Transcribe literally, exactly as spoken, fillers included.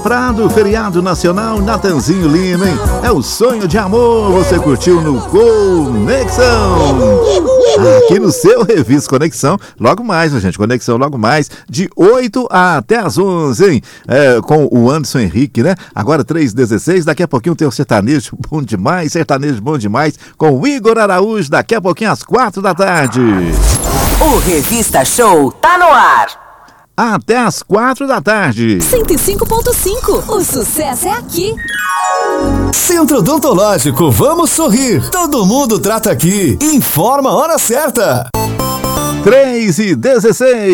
Prado, feriado nacional, Natanzinho Lima, hein? É o sonho de amor, você curtiu no Conexão. Aqui no seu Revista Conexão, logo mais, gente, Conexão logo mais, de oito até as onze, hein? É, com o Anderson Henrique, né? Agora três e dezesseis, daqui a pouquinho tem o sertanejo bom demais, sertanejo bom demais, com o Igor Araújo, daqui a pouquinho às quatro da tarde. O Revista Show tá no ar. Até às quatro da tarde. cento e cinco ponto cinco. O sucesso é aqui. Centro Odontológico, vamos sorrir. Todo mundo trata aqui. Informa a hora certa. três e dezesseis.